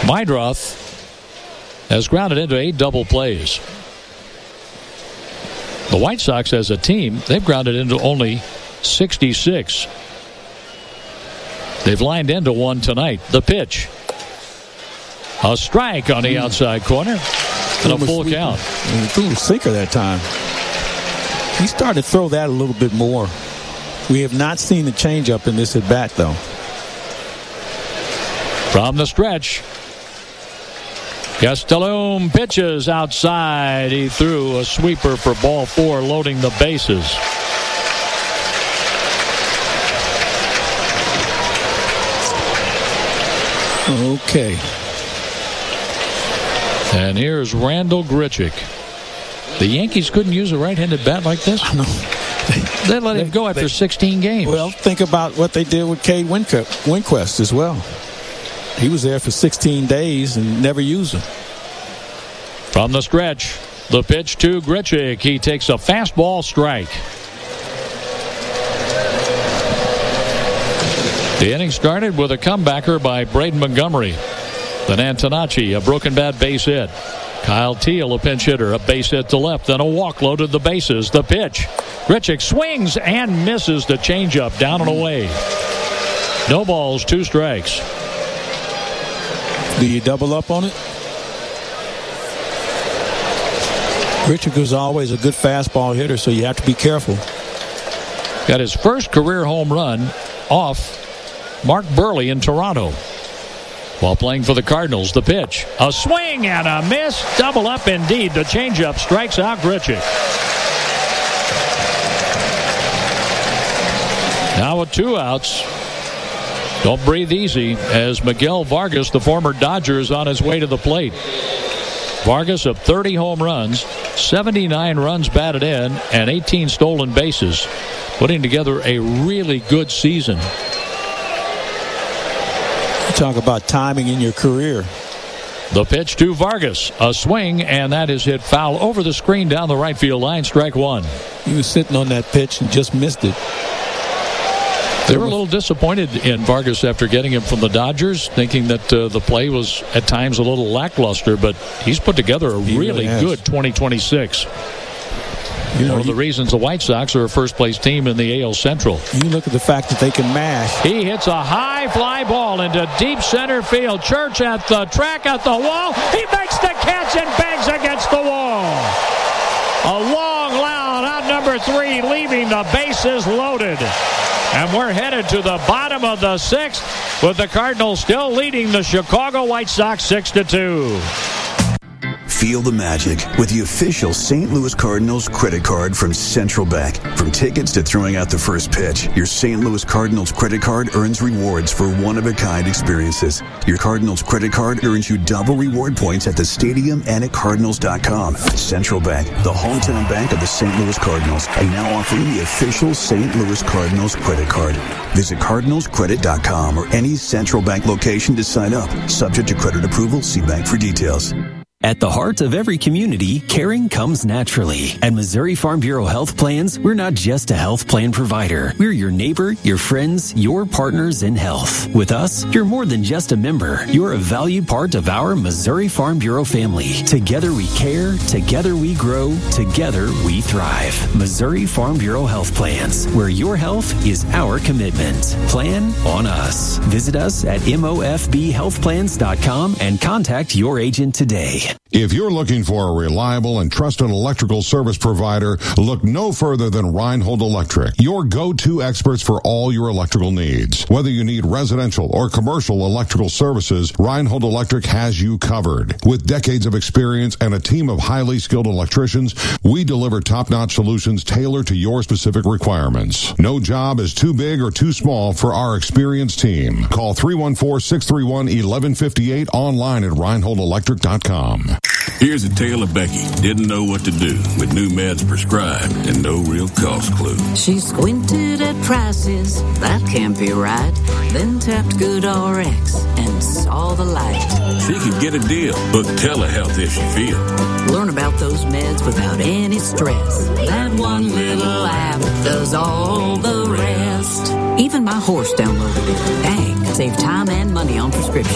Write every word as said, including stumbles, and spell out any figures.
Meidroth has grounded into eight double plays. The White Sox as a team, they've grounded into only sixty-six. They've lined into one tonight. The pitch. A strike on the outside corner. And a full count. And he threw a sinker that time. He started to throw that a little bit more. We have not seen the changeup in this at bat, though. From the stretch, Gastelum pitches outside. He threw a sweeper for ball four, loading the bases. Okay. And here's Randal Grichuk. The Yankees couldn't use a right-handed bat like this? No. They, they let him go after they, sixteen games. Well, think about what they did with Cade Winquist as well. He was there for sixteen days and never used him. From the stretch, the pitch to Grichuk. He takes a fastball strike. The inning started with a comebacker by Braden Montgomery. Then Antonacci, a broken bat base hit. Kyle Teal, a pinch hitter, a base hit to left, then a walk loaded the bases. The pitch. Grichuk swings and misses the changeup down and away. No balls, two strikes. Do you double up on it? Grichuk was always a good fastball hitter, so you have to be careful. Got his first career home run off Mark Burley in Toronto. While playing for the Cardinals, the pitch. A swing and a miss. Double up indeed. The changeup strikes out Grichuk. Now with two outs. Don't breathe easy as Miguel Vargas, the former Dodger, is on his way to the plate. Vargas of thirty home runs, seventy-nine runs batted in, and eighteen stolen bases. Putting together a really good season. Talk about timing in your career. The pitch to Vargas. A swing, and that is hit foul over the screen down the right field line. Strike one. He was sitting on that pitch and just missed it. They were a little disappointed in Vargas after getting him from the Dodgers, thinking that uh, the play was at times a little lackluster, but he's put together a he really, really good twenty twenty-six. You know, One of the reasons the White Sox are a first-place team in the A L Central. You look at the fact that they can mash. He hits a high fly ball into deep center field. Church at the track, at the wall. He makes the catch and bangs against the wall. A long, loud out number three, leaving the bases loaded. And we're headed to the bottom of the sixth with the Cardinals still leading the Chicago White Sox six to two. Feel the magic with the official Saint Louis Cardinals credit card from Central Bank. From tickets to throwing out the first pitch, your Saint Louis Cardinals credit card earns rewards for one-of-a-kind experiences. Your Cardinals credit card earns you double reward points at the stadium and at Cardinals dot com. Central Bank, the hometown bank of the Saint Louis Cardinals, and now offering the official Saint Louis Cardinals credit card. Visit Cardinals Credit dot com or any Central Bank location to sign up. Subject to credit approval, see bank for details. At the heart of every community, caring comes naturally. At Missouri Farm Bureau Health Plans, we're not just a health plan provider. We're your neighbor, your friends, your partners in health. With us, you're more than just a member. You're a valued part of our Missouri Farm Bureau family. Together we care, together we grow, together we thrive. Missouri Farm Bureau Health Plans, where your health is our commitment. Plan on us. Visit us at M O F B health plans dot com and contact your agent today. If you're looking for a reliable and trusted electrical service provider, look no further than Reinhold Electric, your go-to experts for all your electrical needs. Whether you need residential or commercial electrical services, Reinhold Electric has you covered. With decades of experience and a team of highly skilled electricians, we deliver top-notch solutions tailored to your specific requirements. No job is too big or too small for our experienced team. Call three one four, six three one, one one five eight online at Reinhold Electric dot com. Here's a tale of Becky. Didn't know what to do with new meds prescribed and no real cost clue. She squinted at prices, that can't be right. Then tapped GoodRx and saw the light. She could get a deal. Book telehealth if she feels. Learn about those meds without any stress. That one little app does all the rest. Even my horse downloaded it. Dang, save time and money on prescriptions.